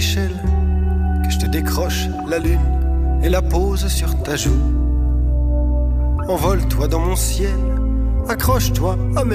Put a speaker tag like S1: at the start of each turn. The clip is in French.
S1: l'échelle, que je te décroche la lune et la pose sur ta joue. Envole-toi dans mon ciel, accroche-toi à mes